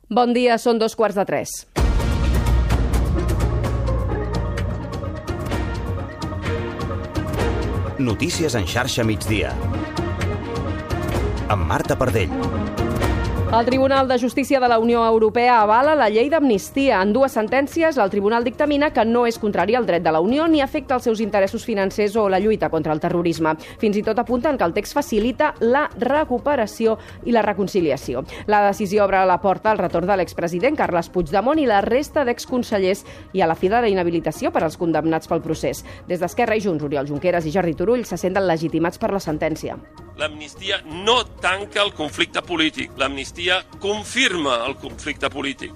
Bon dia, són 2:15. Notícies en xarxa migdia. Amb Marta Pardell. El Tribunal de Justícia de la Unió Europea avala la llei d'amnistia. En dues sentències, el tribunal dictamina que no és contrari al dret de la Unió ni afecta els seus interessos financers o la lluita contra el terrorisme. Fins i tot apunten que el text facilita la recuperació i la reconciliació. La decisió obre la porta al retorn de l'expresident Carles Puigdemont i la resta d'exconsellers i a la fi de la inhabilitació per als condemnats pel procés. Des d'Esquerra i Junts, Oriol Junqueras i Jordi Turull se senten legitimats per la sentència. L'amnistia no tanca el conflicte polític. L'amnistia confirma el conflicte polític.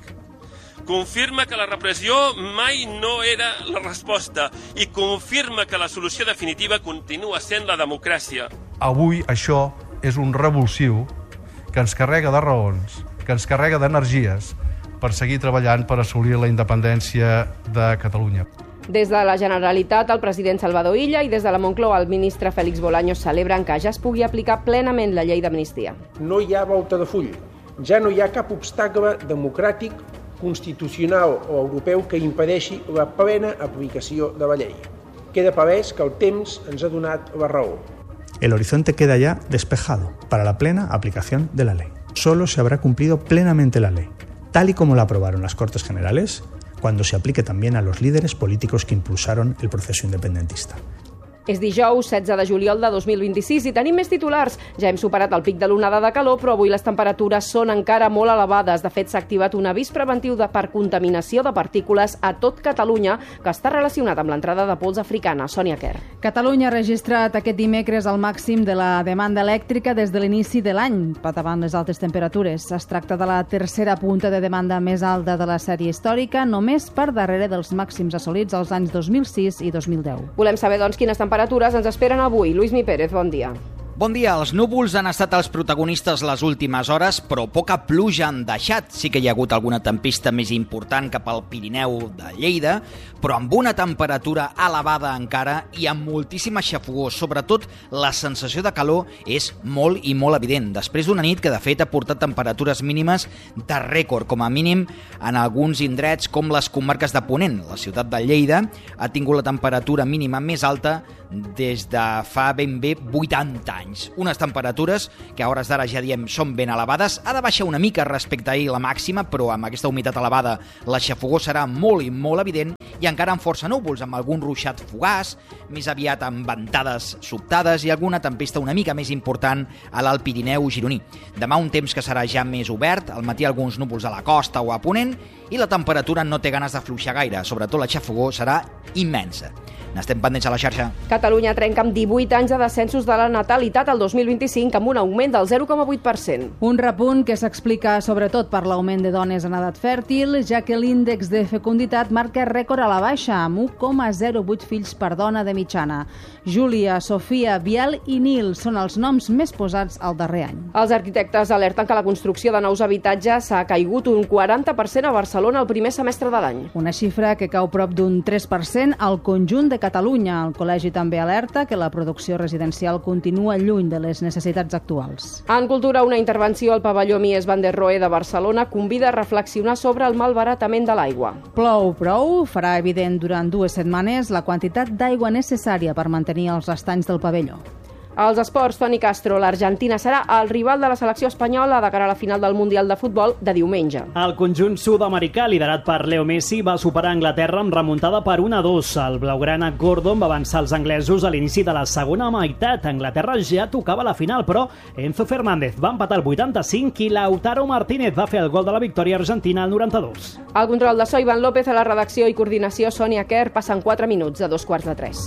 Confirma que la repressió mai no era la resposta i confirma que la solució definitiva continua sent la democràcia. Avui això és un revulsiu que ens carrega de raons, que ens carrega d'energies per seguir treballant per assolir la independència de Catalunya. Des de la Generalitat, el president Salvador Illa i des de la Moncloa, el ministre Félix Bolaños celebren que ja es pugui aplicar plenament la llei d'amnistia. No hi ha volta de full. Ja no hi ha cap obstacle democràtic, constitucional o europeu que impedeixi la plena aplicació de la llei. Queda palès que el temps ens ha donat la raó. El horizonte queda ya despejado para la plena aplicación de la ley. Solo se habrá cumplido plenamente la ley, tal y como la aprobaron las Cortes Generales, cuando se aplique también a los líderes políticos que impulsaron el proceso independentista. És dijous 16 de juliol de 2026 i tenim més titulars. Ja hem superat el pic de l'onada de calor, però avui les temperatures són encara molt elevades. De fet, s'ha activat un avís preventiu per contaminació de partícules a tot Catalunya, que està relacionat amb l'entrada de pols africana. Sònia Quer. Catalunya ha registrat aquest dimecres el màxim de la demanda elèctrica des de l'inici de l'any, davant les altes temperatures. Es tracta de la tercera punta de demanda més alta de la sèrie històrica, només per darrere dels màxims assolits als anys 2006 i 2010. Volem saber, doncs, quines temperatures ens esperen avui. Lluís Mi Pérez, bon dia. Bon dia. Els núvols han estat els protagonistes les últimes hores, però poca pluja han deixat. Sí que hi ha hagut alguna tempesta més important cap al Pirineu de Lleida, però amb una temperatura elevada encara i amb moltíssima xafogor. Sobretot, la sensació de calor és molt i molt evident. Després d'una nit que, de fet, ha portat temperatures mínimes de rècord, com a mínim en alguns indrets com les comarques de Ponent. La ciutat de Lleida ha tingut la temperatura mínima més alta des de fa ben bé 80 anys. Unes temperatures que a hores d'ara ja diem són ben elevades. Ha de baixar una mica respecte a ahir la màxima, però amb aquesta humitat elevada la xafogor serà molt i molt evident i encara amb força núvols, amb algun ruixat fugaç, més aviat amb ventades sobtades i alguna tempesta una mica més important a l'Alt Pirineu gironí. Demà un temps que serà ja més obert, al matí alguns núvols a la costa o a Ponent i la temperatura no té ganes d'afluixar gaire, sobretot la xafogor serà immensa. N'estem pendents a la xarxa. Catalunya trenca amb 18 anys de descensos de la natalitat al 2025 amb un augment del 0,8%. Un repunt que s'explica sobretot per l'augment de dones en edat fèrtil, ja que l'índex de fecunditat marca rècord a la baixa, amb 1,08 fills per dona de mitjana. Júlia, Sofia, Biel i Nil són els noms més posats al darrer any. Els arquitectes alerten que la construcció de nous habitatges ha caigut un 40% a Barcelona el primer semestre de l'any. Una xifra que cau prop d'un 3% al conjunt de Catalunya. El col·legi també alerta que la producció residencial continua lluny de les necessitats actuals. En cultura, una intervenció al pavelló Mies van der Rohe de Barcelona convida a reflexionar sobre el malbaratament de l'aigua. Plou prou farà evident durant 2 setmanes la quantitat d'aigua necessària per mantenir els estanys del pavelló. Als esports, Toni Castro, l'Argentina serà el rival de la selecció espanyola de cara a la final del Mundial de Futbol de diumenge. El conjunt sud-americà, liderat per Leo Messi, va superar Anglaterra amb remuntada per 1-2. El blaugrana Gordon va avançar els anglesos a l'inici de la segona meitat. Anglaterra ja tocava la final, però Enzo Fernández va empatar el 85 i Lautaro Martínez va fer el gol de la victòria argentina al 92. El control de so, Ivan López, a la redacció i coordinació, Sònia Quer. Passen 4 minuts de 2:15.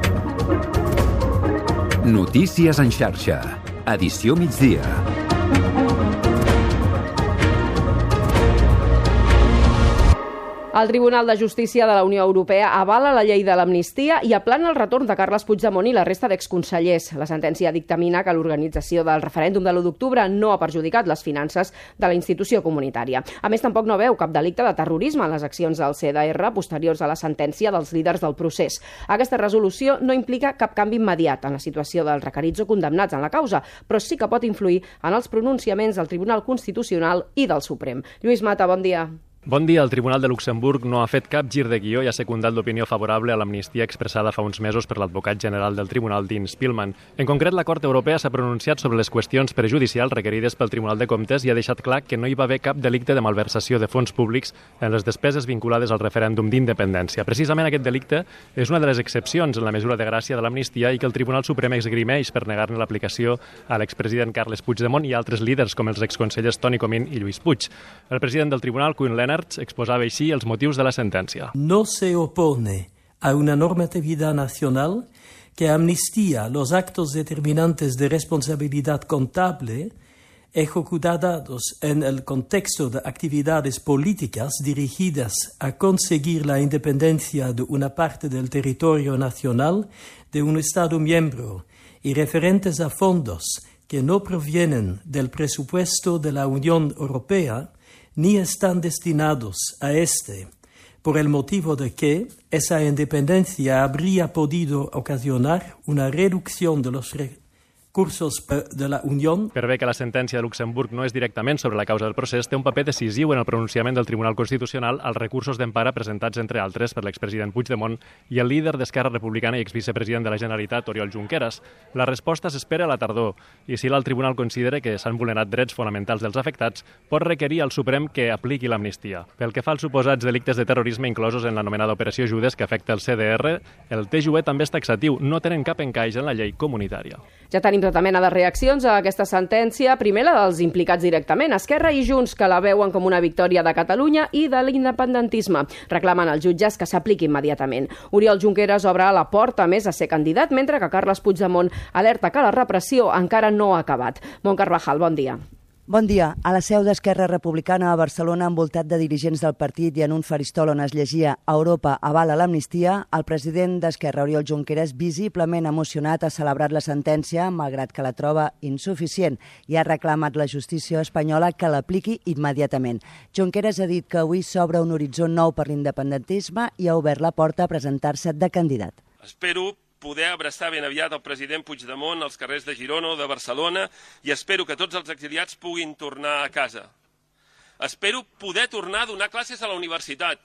Notícies en xarxa. Edició migdia. El Tribunal de Justícia de la Unió Europea avala la llei de l'amnistia i aplana el retorn de Carles Puigdemont i la resta d'exconsellers. La sentència dictamina que l'organització del referèndum de l'1 d'octubre no ha perjudicat les finances de la institució comunitària. A més, tampoc no veu cap delicte de terrorisme en les accions del CDR posteriors a la sentència dels líders del procés. Aquesta resolució no implica cap canvi immediat en la situació dels requerits o condemnats en la causa, però sí que pot influir en els pronunciaments del Tribunal Constitucional i del Suprem. Lluís Mata, bon dia. Bon dia. El Tribunal de Luxemburg no ha fet cap gir de guió i ha secundat l'opinió favorable a l'amnistia expressada fa uns mesos per l'advocat general del Tribunal, Dean Spillman. En concret, la Cort Europea s'ha pronunciat sobre les qüestions prejudicials requerides pel Tribunal de Comptes i ha deixat clar que no hi va haver cap delicte de malversació de fons públics en les despeses vinculades al referèndum d'independència. Precisament aquest delicte és una de les excepcions en la mesura de gràcia de l'amnistia i que el Tribunal Suprem esgrimeix per negar-ne l'aplicació a l'expresident Carles Puigdemont i altres líders com els exconsellers Toni Comín i Lluís Puig. El president del Tribunal, Koen Lenaerts, exposava així els motius de la sentència. No se opone a una normatividad nacional que amnistía los actos determinantes de responsabilidad contable ejecutados en el contexto de actividades políticas dirigidas a conseguir la independencia de una parte del territorio nacional de un Estado miembro y referentes a fondos que no provienen del presupuesto de la Unión Europea ni están destinados a este, por el motivo de que esa independencia habría podido ocasionar una reducción de los recursos de la Unió. Per bé que la sentència de Luxemburg no és directament sobre la causa del procés, té un paper decisiu en el pronunciament del Tribunal Constitucional als recursos d'empara presentats, entre altres, per l'expresident Puigdemont i el líder d'Esquerra Republicana i exvicepresident de la Generalitat, Oriol Junqueras. La resposta s'espera a la tardor i si l'alt tribunal considera que s'han vulnerat drets fonamentals dels afectats, pot requerir al Suprem que apliqui l'amnistia. Pel que fa als suposats delictes de terrorisme inclosos en l'anomenada Operació Judes que afecta el CDR, el TJUE també és taxatiu, no tenen cap encaix en la llei comunitària. Ja tenim tota mena de reaccions a aquesta sentència, primer la dels implicats directament, Esquerra i Junts, que la veuen com una victòria de Catalunya i de l'independentisme. Reclamen als jutges que s'apliqui immediatament. Oriol Junqueras obre la porta més a ser candidat, mentre que Carles Puigdemont alerta que la repressió encara no ha acabat. Mont Carvajal, bon dia. Bon dia. A la seu d'Esquerra Republicana a Barcelona, envoltat de dirigents del partit i en un faristol on es llegia Europa avala l'amnistia, el president d'Esquerra, Oriol Junqueras, visiblement emocionat, ha celebrat la sentència, malgrat que la troba insuficient, i ha reclamat la justícia espanyola que l'apliqui immediatament. Junqueras ha dit que avui s'obre un horitzó nou per l'independentisme i ha obert la porta a presentar-se de candidat. Espero poder abraçar ben aviat el president Puigdemont als carrers de Girona o de Barcelona i espero que tots els exiliats puguin tornar a casa. Espero poder tornar a donar classes a la universitat.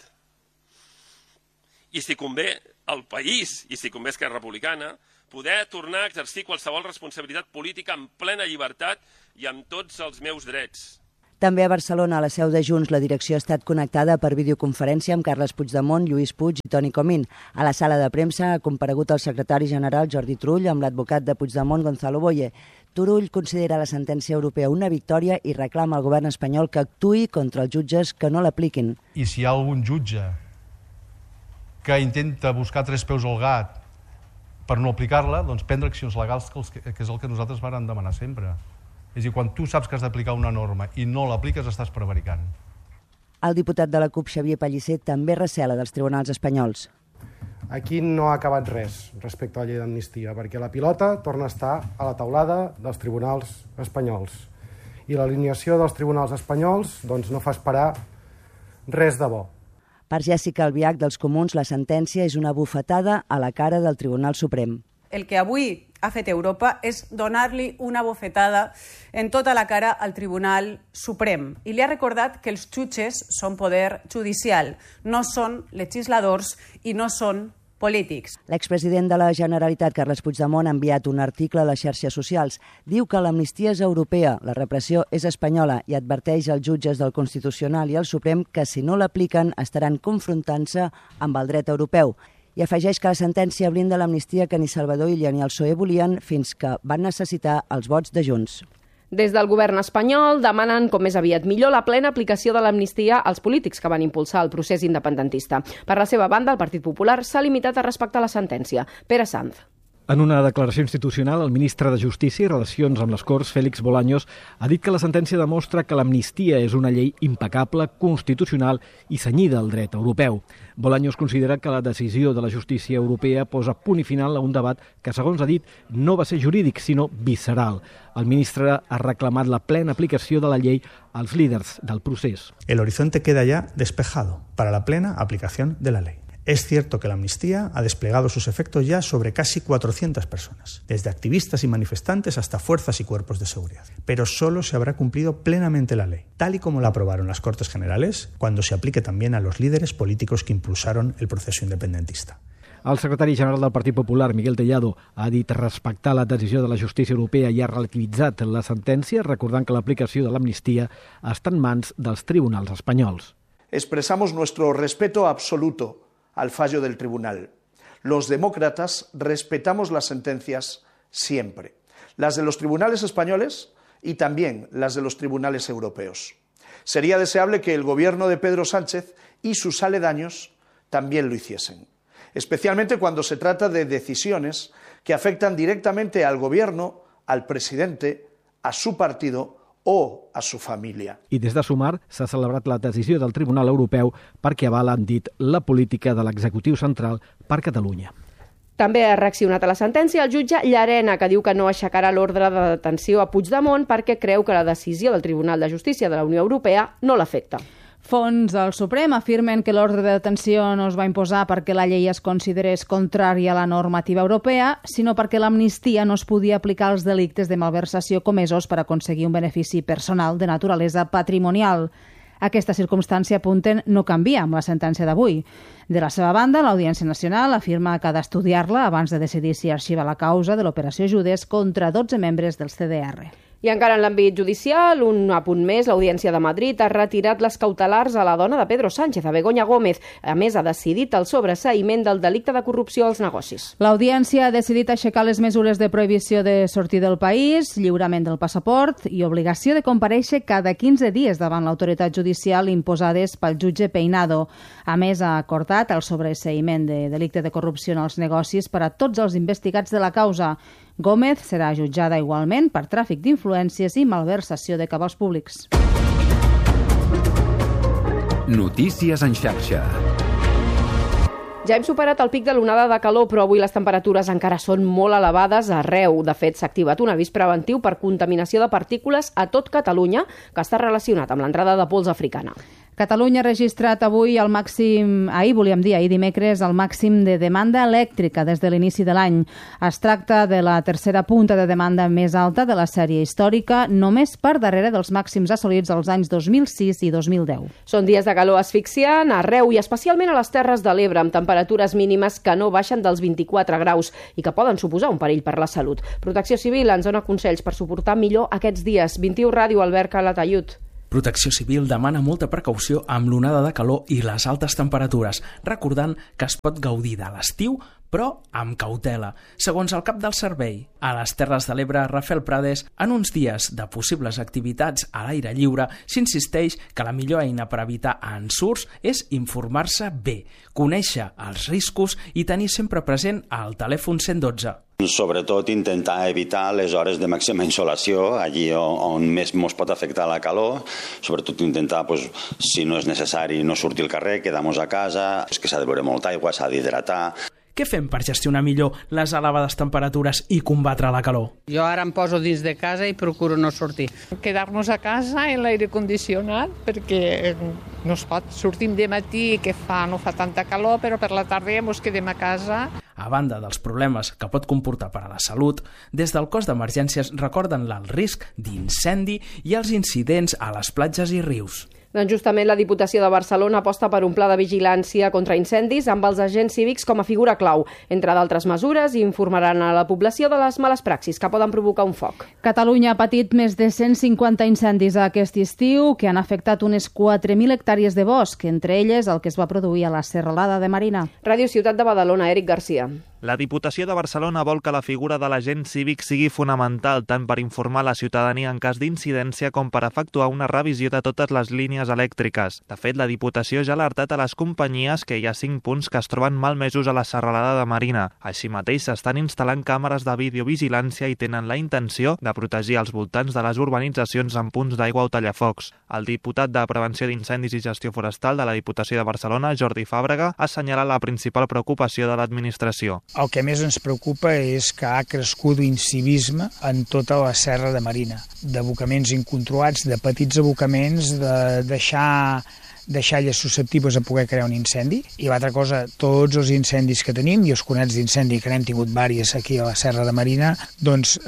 I si convé al país, i si convé Esquerra Republicana, poder tornar a exercir qualsevol responsabilitat política amb plena llibertat i amb tots els meus drets. També a Barcelona, a la seu de Junts, la direcció ha estat connectada per videoconferència amb Carles Puigdemont, Lluís Puig i Toni Comín. A la sala de premsa ha comparegut el secretari general Jordi Turull amb l'advocat de Puigdemont, Gonzalo Boye. Turull considera la sentència europea una victòria i reclama al govern espanyol que actuï contra els jutges que no l'apliquin. I si hi ha algun jutge que intenta buscar tres peus al gat per no aplicar-la, doncs prendre accions legals, que és el que nosaltres vàrem demanar sempre. És a dir, quan tu saps que has d'aplicar una norma i no l'apliques, estàs prevaricant. El diputat de la CUP, Xavier Pellicer, també recela dels tribunals espanyols. Aquí no ha acabat res respecte a la llei d'amnistia, perquè la pilota torna a estar a la taulada dels tribunals espanyols. I l'alineació dels tribunals espanyols doncs, no fa esperar res de bo. Per Jèssica Albiach, dels Comuns, la sentència és una bufetada a la cara del Tribunal Suprem. El que avui ha fet Europa és donar-li una bofetada en tota la cara al Tribunal Suprem i li ha recordat que els jutges són poder judicial, no són legisladors i no són polítics. L'expresident de la Generalitat, Carles Puigdemont, ha enviat un article a les xarxes socials. Diu que l'amnistia és europea, la repressió és espanyola i adverteix als jutges del Constitucional i al Suprem que si no l'apliquen estaran confrontant-se amb el dret europeu. I afegeix que la sentència blinda l'amnistia que ni Salvador Illa ni el PSOE volien fins que van necessitar els vots de Junts. Des del govern espanyol demanen, com més aviat millor, la plena aplicació de l'amnistia als polítics que van impulsar el procés independentista. Per la seva banda, el Partit Popular s'ha limitat a respectar la sentència. Pere Sanz. En una declaració institucional, el ministre de Justícia i Relacions amb les Corts, Félix Bolaños, ha dit que la sentència demostra que l'amnistia és una llei impecable, constitucional i cenyida al dret europeu. Bolaños considera que la decisió de la justícia europea posa punt i final a un debat que, segons ha dit, no va ser jurídic, sinó visceral. El ministre ha reclamat la plena aplicació de la llei als líders del procés. El horizonte queda ya despejado para la plena aplicación de la ley. Es cierto que la amnistía ha desplegado sus efectos ya sobre casi 400 personas, desde activistas y manifestantes hasta fuerzas y cuerpos de seguridad. Pero solo se habrá cumplido plenamente la ley, tal y como la aprobaron las Cortes Generales, cuando se aplique también a los líderes políticos que impulsaron el proceso independentista. El secretari general del Partit Popular, Miguel Tellado, ha dit respectar la decisió de la justícia europea i ha relativitzat la sentència, recordant que l'aplicació de l'amnistia està en mans dels tribunals espanyols. Expresamos nuestro respeto absoluto al fallo del tribunal. Los demócratas respetamos las sentencias siempre, las de los tribunales españoles y también las de los tribunales europeos. Sería deseable que el gobierno de Pedro Sánchez y sus aledaños también lo hiciesen, especialmente cuando se trata de decisiones que afectan directamente al gobierno, al presidente, a su partido o a su família. I des de Sumar s'ha celebrat la decisió del Tribunal Europeu perquè avala, han dit, la política de l'executiu central per Catalunya. També ha reaccionat a la sentència el jutge Llarena, que diu que no aixecarà l'ordre de detenció a Puigdemont perquè creu que la decisió del Tribunal de Justícia de la Unió Europea no l'afecta. Fons del Suprem afirmen que l'ordre de detenció no es va imposar perquè la llei es considerés contrària a la normativa europea, sinó perquè l'amnistia no es podia aplicar als delictes de malversació comesos per aconseguir un benefici personal de naturalesa patrimonial. Aquesta circumstància, apunten, no canvia amb la sentència d'avui. De la seva banda, l'Audiència Nacional afirma que ha d'estudiar-la abans de decidir si arxiva la causa de l'operació Judes contra 12 membres del CDR. I encara en l'àmbit judicial, un apunt més, l'Audiència de Madrid ha retirat les cautelars a la dona de Pedro Sánchez, a Begoña Gómez. A més, ha decidit el sobreseïment del delicte de corrupció als negocis. L'Audiència ha decidit aixecar les mesures de prohibició de sortir del país, lliurament del passaport i obligació de comparèixer cada 15 dies davant l'autoritat judicial imposades pel jutge Peinado. A més, ha acordat el sobreseïment de delicte de corrupció en els negocis per a tots els investigats de la causa. Gómez serà jutjada igualment per tràfic d'influències i malversació de cabals públics. Notícies en xarxa. Ja hem superat el pic de l'onada de calor, però avui les temperatures encara són molt elevades arreu. De fet, s'ha activat un avís preventiu per contaminació de partícules a tot Catalunya, que està relacionat amb l'entrada de pols africana. Catalunya ha registrat avui el màxim, ahir dimecres, el màxim de demanda elèctrica des de l'inici de l'any. Es tracta de la tercera punta de demanda més alta de la sèrie històrica, només per darrere dels màxims assolits als anys 2006 i 2010. Són dies de calor asfixiant arreu i especialment a les Terres de l'Ebre, amb temperatures mínimes que no baixen dels 24 graus i que poden suposar un perill per la salut. Protecció Civil ens dona consells per suportar millor aquests dies. 21 Ràdio, Albert Calatayud. Protecció Civil demana molta precaució amb l'onada de calor i les altes temperatures, recordant que es pot gaudir de l'estiu, però amb cautela. Segons el cap del servei, a les Terres de l'Ebre, Rafael Prades, en uns dies de possibles activitats a l'aire lliure, s'insisteix que la millor eina per evitar ensurts és informar-se bé, conèixer els riscos i tenir sempre present el telèfon 112. Sobretot intentar evitar les hores de màxima insolació, allí on més ens pot afectar la calor, sobretot intentar, si no és necessari, no sortir al carrer, quedar-nos a casa, que s'ha de beure molta aigua, s'ha d'hidratar. Què fem per gestionar millor les elevades temperatures i combatre la calor? Jo ara em poso dins de casa i procuro no sortir. Quedar-nos a casa en l'aire condicionat perquè no es pot. Sortim de matí que no fa tanta calor, però per la tarda ens quedem a casa. A banda dels problemes que pot comportar per a la salut, des del cos d'emergències recorden el risc d'incendi i els incidents a les platges i rius. Doncs justament la Diputació de Barcelona aposta per un pla de vigilància contra incendis amb els agents cívics com a figura clau. Entre d'altres mesures, informaran a la població de les males praxis que poden provocar un foc. Catalunya ha patit més de 150 incendis aquest estiu que han afectat unes 4.000 hectàrees de bosc, entre elles el que es va produir a la Serralada de Marina. Ràdio Ciutat de Badalona, Eric Garcia. La Diputació de Barcelona vol que la figura de l'agent cívic sigui fonamental tant per informar la ciutadania en cas d'incidència com per efectuar una revisió de totes les línies elèctriques. De fet, la Diputació ja ha alertat a les companyies que hi ha 5 punts que es troben malmesos a la serralada de Marina. Així mateix s'estan instal·lant càmeres de videovigilància i tenen la intenció de protegir els voltants de les urbanitzacions en punts d'aigua o tallafocs. El diputat de Prevenció d'Incendis i Gestió Forestal de la Diputació de Barcelona, Jordi Fàbrega, ha assenyalat la principal preocupació de l'administració. El que més ens preocupa és que ha crescut l'incivisme en tota la serra de Marina, d'abocaments incontrolats, de petits abocaments, de deixalles susceptibles a poder crear un incendi. I l'altra cosa, tots els incendis que tenim i els conats d'incendi, que n'hem tingut diversos aquí a la serra de Marina, doncs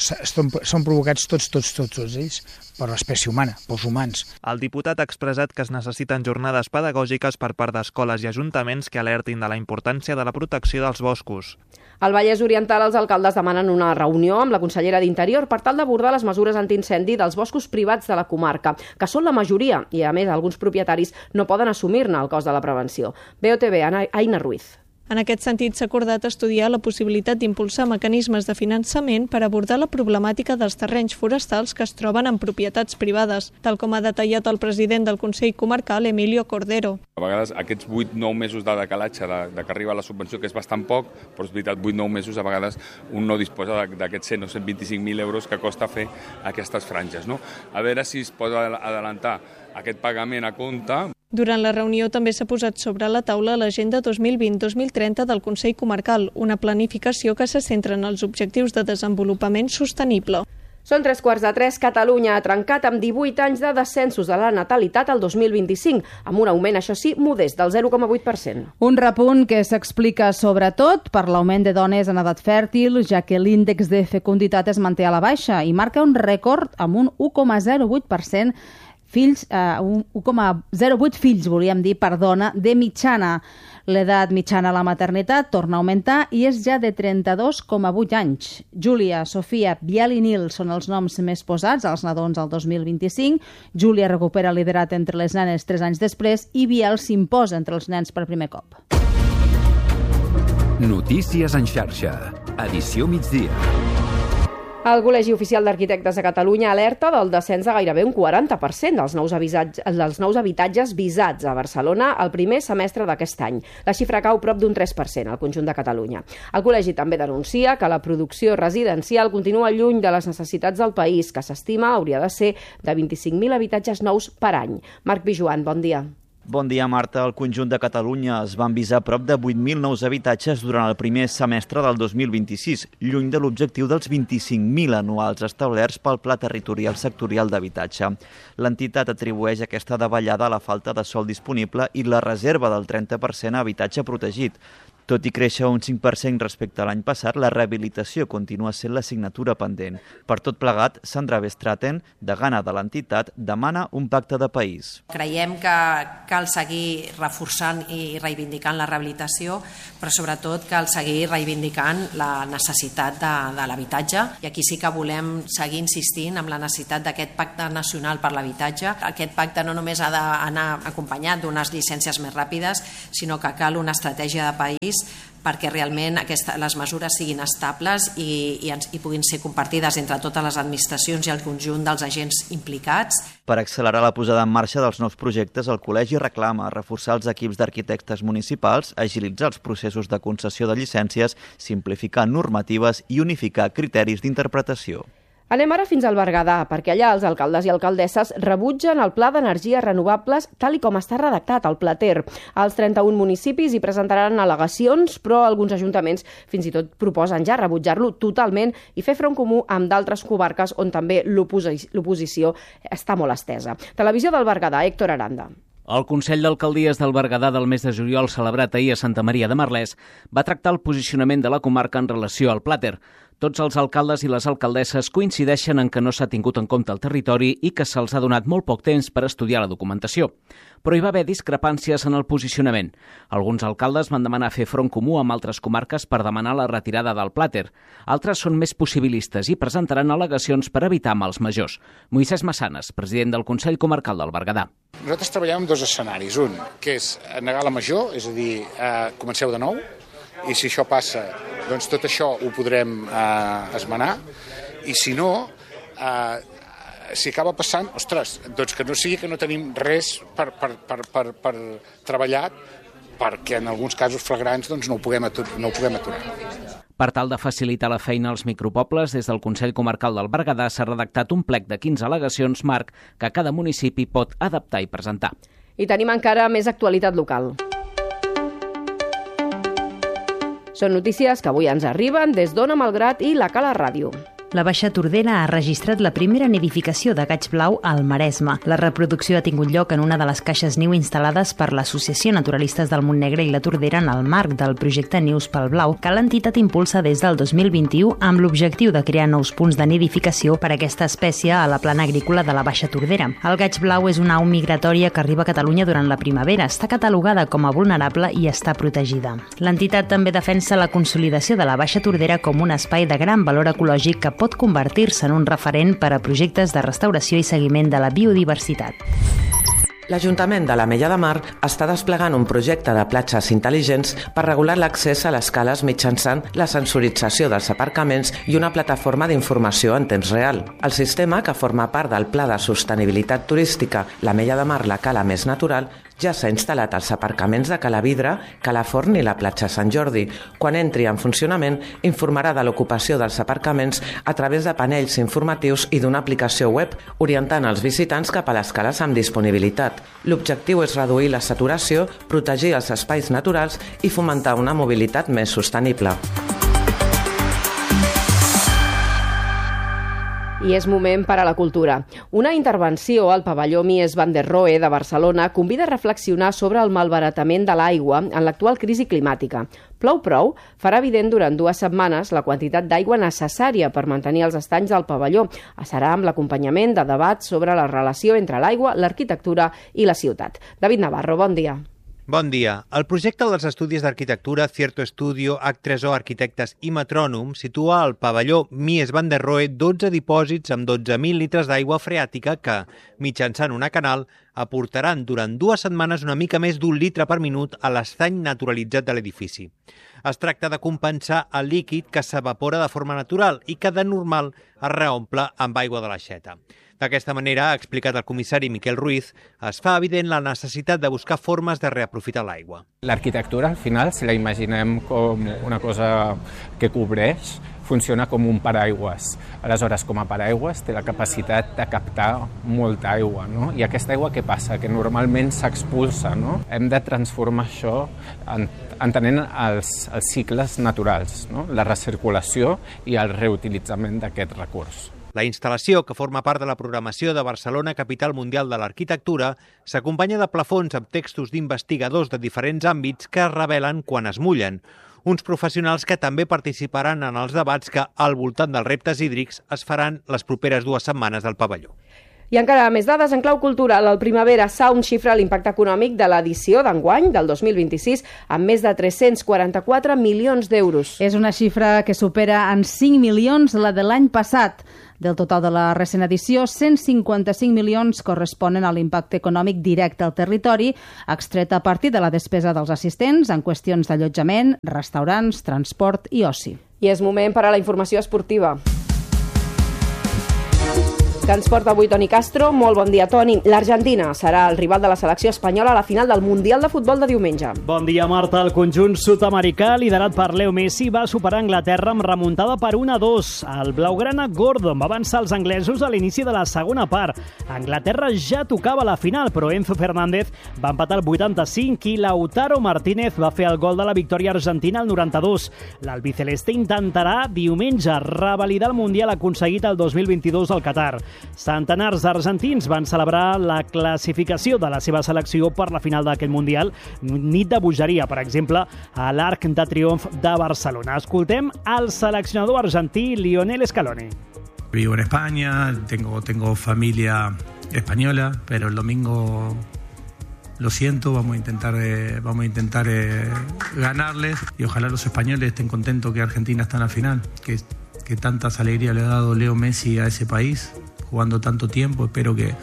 són provocats tots ells per l'espècie humana, pels humans. El diputat ha expressat que es necessiten jornades pedagògiques per part d'escoles i ajuntaments que alertin de la importància de la protecció dels boscos. Al Vallès Oriental, els alcaldes demanen una reunió amb la consellera d'Interior per tal d'abordar les mesures antiincendi dels boscos privats de la comarca, que són la majoria, i a més alguns propietaris no poden assumir-ne el cost de la prevenció. BOTV, Aina Ruiz. En aquest sentit, s'ha acordat estudiar la possibilitat d'impulsar mecanismes de finançament per abordar la problemàtica dels terrenys forestals que es troben en propietats privades, tal com ha detallat el president del Consell Comarcal, Emilio Cordero. A vegades aquests 8-9 mesos de decalatge de que arriba la subvenció, que és bastant poc, però és veritat, 8-9 mesos a vegades un no disposa d'aquests 100 o 125.000 euros que costa fer aquestes franges. No? A veure si es pot adelantar aquest pagament a compte. Durant la reunió també s'ha posat sobre la taula l'agenda 2020-2030 del Consell Comarcal, una planificació que se centra en els objectius de desenvolupament sostenible. Són 3:15. Catalunya ha trencat amb 18 anys de descensos de la natalitat al 2025, amb un augment, això sí, modest, del 0,8%. Un repunt que s'explica sobretot per l'augment de dones en edat fèrtil, ja que l'índex de fecunditat es manté a la baixa i marca un rècord amb un 1,08% 1,08 fills, volíem dir, per dona de mitjana. L'edat mitjana a la maternitat torna a augmentar i és ja de 32,8 anys. Júlia, Sofia, Biel i Nil són els noms més posats als nadons al 2025. Júlia recupera el liderat entre les nenes 3 anys després i Biel s'imposa entre els nens per primer cop. Notícies en xarxa. Edició migdia. El Col·legi Oficial d'Arquitectes de Catalunya alerta del descens de gairebé un 40% dels nous habitatges visats a Barcelona el primer semestre d'aquest any. La xifra cau prop d'un 3% al conjunt de Catalunya. El col·legi també denuncia que la producció residencial continua lluny de les necessitats del país, que s'estima hauria de ser de 25.000 habitatges nous per any. Marc Pijuan, bon dia. Bon dia, Marta. Al conjunt de Catalunya es van visar prop de 8.000 nous habitatges durant el primer semestre del 2026, lluny de l'objectiu dels 25.000 anuals establerts pel Pla Territorial Sectorial d'Habitatge. L'entitat atribueix aquesta davallada a la falta de sòl disponible i la reserva del 30% a habitatge protegit. Tot i créixer un 5% respecte a l'any passat, la rehabilitació continua sent l'assignatura pendent. Per tot plegat, Sandra Bestraten, degana de l'entitat, demana un pacte de país. Creiem que cal seguir reforçant i reivindicant la rehabilitació, però sobretot cal seguir reivindicant la necessitat de l'habitatge. I aquí sí que volem seguir insistint en la necessitat d'aquest pacte nacional per l'habitatge. Aquest pacte no només ha d'anar acompanyat d'unes llicències més ràpides, sinó que cal una estratègia de país perquè realment les mesures siguin estables i puguin ser compartides entre totes les administracions i el conjunt dels agents implicats. Per accelerar la posada en marxa dels nous projectes, el Col·legi reclama reforçar els equips d'arquitectes municipals, agilitzar els processos de concessió de llicències, simplificar normatives i unificar criteris d'interpretació. Anem ara fins al Berguedà, perquè allà els alcaldes i alcaldesses rebutgen el Pla d'Energies Renovables tal i com està redactat, el Plater. Els 31 municipis hi presentaran al·legacions, però alguns ajuntaments fins i tot proposen ja rebutjar-lo totalment i fer front comú amb d'altres comarques on també l'oposició està molt estesa. Televisió del Berguedà, Héctor Aranda. El Consell d'Alcaldies del Berguedà del mes de juliol, celebrat ahir a Santa Maria de Merlès, va tractar el posicionament de la comarca en relació al Plater. Tots els alcaldes i les alcaldesses coincideixen en que no s'ha tingut en compte el territori i que se'ls ha donat molt poc temps per estudiar la documentació. Però hi va haver discrepàncies en el posicionament. Alguns alcaldes van demanar fer front comú amb altres comarques per demanar la retirada del Plater. Altres són més possibilistes i presentaran al·legacions per evitar mals majors. Moisès Massanes, president del Consell Comarcal del Berguedà. Nosaltres treballem en dos escenaris. Un, que és negar la major, és a dir, comenceu de nou, i si això passa, doncs tot això ho podrem esmenar, i si no, si acaba passant, ostres, doncs que no sigui que no tenim res per treballar, perquè en alguns casos flagrants doncs no ho puguem aturar. Per tal de facilitar la feina als micropobles, des del Consell Comarcal del Berguedà s'ha redactat un plec de 15 al·legacions marc que cada municipi pot adaptar i presentar. I tenim encara més actualitat local. Són notícies que avui ens arriben des d'Ona Malgrat i la Cala Ràdio. La Baixa Tordera ha registrat la primera nidificació de gaig blau al Maresme. La reproducció ha tingut lloc en una de les caixes niu instal·lades per l'Associació Naturalistes del Montnegre i la Tordera en el marc del projecte Nius pel Blau, que l'entitat impulsa des del 2021 amb l'objectiu de crear nous punts de nidificació per a aquesta espècie a la plana agrícola de la Baixa Tordera. El gaig blau és una au migratòria que arriba a Catalunya durant la primavera. Està catalogada com a vulnerable i està protegida. L'entitat també defensa la consolidació de la Baixa Tordera com un espai de gran valor ecològic que pot convertir-se en un referent per a projectes de restauració i seguiment de la biodiversitat. L'Ajuntament de l'Ametlla de Mar està desplegant un projecte de platges intel·ligents per regular l'accés a les cales mitjançant la sensorització dels aparcaments i una plataforma d'informació en temps real. El sistema, que forma part del Pla de Sostenibilitat Turística l'Ametlla de Mar, la cala més natural, ja s'ha instal·lat als aparcaments de Cala Vidre, Cala Forn i la platja Sant Jordi. Quan entri en funcionament, informarà de l'ocupació dels aparcaments a través de panells informatius i d'una aplicació web, orientant els visitants cap a les cales amb disponibilitat. L'objectiu és reduir la saturació, protegir els espais naturals i fomentar una mobilitat més sostenible. I és moment per a la cultura. Una intervenció al pavelló Mies van der Rohe de Barcelona convida a reflexionar sobre el malbaratament de l'aigua en l'actual crisi climàtica. Plou Prou farà evident durant 2 setmanes la quantitat d'aigua necessària per mantenir els estanys del pavelló. Serà amb l'acompanyament de debats sobre la relació entre l'aigua, l'arquitectura i la ciutat. David Navarro, bon dia. Bon dia. El projecte dels estudis d'arquitectura Cierto Estudio, H3O Arquitectes i Metrònom situa al pavelló Mies van der Rohe 12 dipòsits amb 12.000 litres d'aigua freàtica que, mitjançant una canal, aportaran durant 2 setmanes una mica més d'1 litre per minut a l'estany naturalitzat de l'edifici. Es tracta de compensar el líquid que s'evapora de forma natural i que de normal es reomple amb aigua de l'aixeta. D'aquesta manera, ha explicat el comissari Miquel Ruiz, es fa evident la necessitat de buscar formes de reaprofitar l'aigua. L'arquitectura, al final, si la imaginem com una cosa que cobreix, funciona com un paraigües. Aleshores, com a paraigües, té la capacitat de captar molta aigua, no? I aquesta aigua què passa? Que normalment s'expulsa, no? Hem de transformar això entenent els cicles naturals, no? La recirculació i el reutilitzament d'aquest recurs. La instal·lació, que forma part de la programació de Barcelona, capital mundial de l'arquitectura, s'acompanya de plafons amb textos d'investigadors de diferents àmbits que es revelen quan es mullen. Uns professionals que també participaran en els debats que, al voltant dels reptes hídrics, es faran les properes 2 setmanes del pavelló. I encara més dades en clau cultural. El Primavera Sound xifra l'impacte econòmic de l'edició d'enguany, del 2026, amb més de 344 milions d'euros. És una xifra que supera en 5 milions la de l'any passat. Del total de la recent edició, 155 milions corresponen a l'impacte econòmic directe al territori, extret a partir de la despesa dels assistents en qüestions d'allotjament, restaurants, transport i oci. I és moment per a la informació esportiva. Que ens porta avui Toni Castro. Molt bon dia, Toni. L'Argentina serà el rival de la selecció espanyola a la final del Mundial de Futbol de diumenge. Bon dia, Marta. El conjunt sud-americà, liderat per Leo Messi, va superar Anglaterra amb remuntada per 1-2. El blaugrana Gordon va avançar els anglesos a l'inici de la segona part. Anglaterra ja tocava la final, però Enzo Fernández va empatar el 85 i Lautaro Martínez va fer el gol de la victòria argentina al 92. L'albiceleste intentarà diumenge revalidar el Mundial aconseguit el 2022 al Qatar. Centenars d'argentins van celebrar la classificació de la seva selecció per la final d'aquest Mundial, nit de bogeria, per exemple, a l'Arc de Triomf de Barcelona. Escoltem al seleccionador argentí Lionel Scaloni. Vivo en España, tengo familia española, pero el domingo lo siento, vamos a intentar ganarles y ojalá los españoles estén contentos que Argentina está en la final, que tantas alegrías le ha dado Leo Messi a ese país, jugando tanto tiempo. Espero que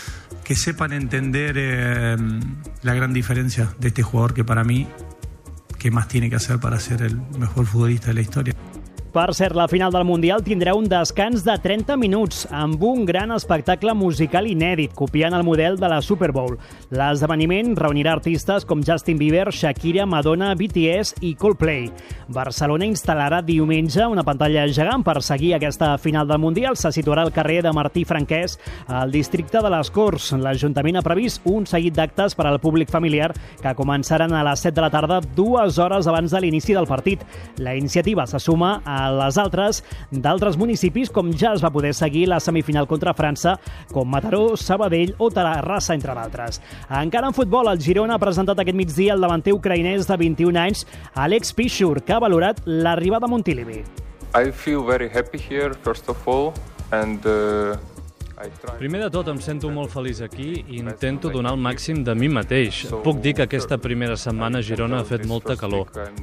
sepan entender la gran diferencia de este jugador que para mí qué más tiene que hacer para ser el mejor futbolista de la historia. Per cert, la final del Mundial tindrà un descans de 30 minuts amb un gran espectacle musical inèdit, copiant el model de la Super Bowl. L'esdeveniment reunirà artistes com Justin Bieber, Shakira, Madonna, BTS i Coldplay. Barcelona instal·larà diumenge una pantalla gegant per seguir aquesta final del Mundial. Se situarà al carrer de Martí Franquès, al districte de les Corts. L'Ajuntament ha previst un seguit d'actes per al públic familiar que començaran a les 7 de la tarda, 2 hores abans de l'inici del partit. La iniciativa se suma a les altres d'altres municipis, com ja es va poder seguir la semifinal contra França, com Mataró, Sabadell o Terrassa, entre d'altres. Encara en futbol, el Girona ha presentat aquest migdia el davanter ucraïnès de 21 anys, Alex Piszczur, que ha valorat l'arribada a Montilivi. I feel very happy here, first of all, and primer de tot, em sento molt feliç aquí i intento donar el màxim de mi mateix. Puc dir que aquesta primera setmana a Girona ha fet molta calor.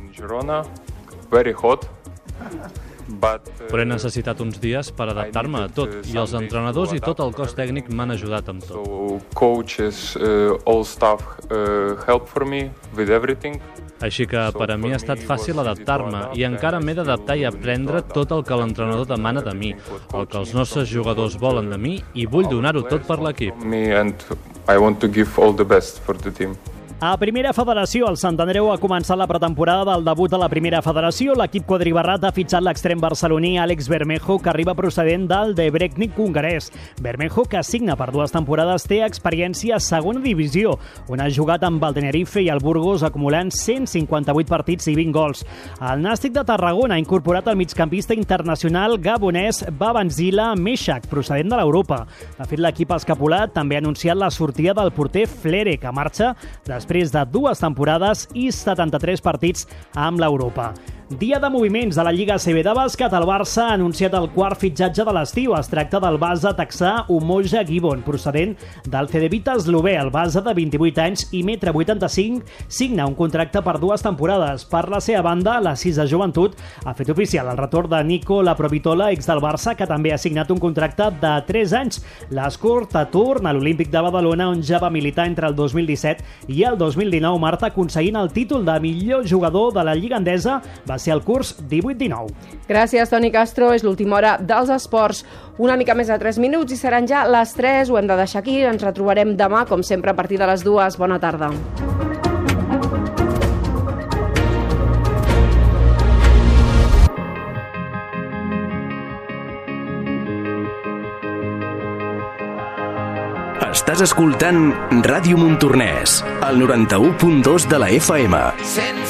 Però he necessitat uns dies per adaptar-me a tot, i els entrenadors i tot el cos tècnic m'han ajudat amb tot. Així que per a mi ha estat fàcil adaptar-me i encara m'he d'adaptar i aprendre tot el que l'entrenador demana de mi, el que els nostres jugadors volen de mi, i vull donar-ho tot per l'equip. A Primera Federació, el Sant Andreu ha començat la pretemporada del debut a la Primera Federació. L'equip quadribarrat ha fitxat l'extrem barceloní Àlex Bermejo, que arriba procedent del Debrecen hongarès. Bermejo, que signa per 2 temporades, té experiència a segona divisió, on ha jugat amb el Tenerife i el Burgos, acumulant 158 partits i 20 gols. El Nàstic de Tarragona ha incorporat el migcampista internacional gabonès Babangida Meshak, procedent de l'Europa. De fet, l'equip escapulat també ha anunciat la sortida del porter Flere, que marxa després de 2 temporades i 73 partits amb l'Europa. Dia de moviments de la Lliga ACB de bàsquet. El Barça ha anunciat el 4 fitxatge de l'estiu. Es tracta del base texà Umoja Gibbon, procedent del Cedevita eslové. El base de 28 anys i 1,85 m signa un contracte per 2 temporades. Per la seva banda, la 6 de Joventut ha fet oficial el retorn de Nico Laprovitola, ex del Barça, que també ha signat un contracte de 3 anys. L'Escort torna a l'Olímpic de Badalona, on ja va militar entre el 2017 i el 2019. Marta, aconseguint el títol de millor jugador de la Lliga Endesa, va ser el curs 18-19. Gràcies, Toni Castro. És l'última hora dels esports. Una mica més de 3 minuts i seran ja les 3. Ho hem de deixar aquí. Ens retrobarem demà, com sempre, a partir de les 2. Bona tarda. Estàs escoltant Ràdio Montornès, al 91.2 de la FM.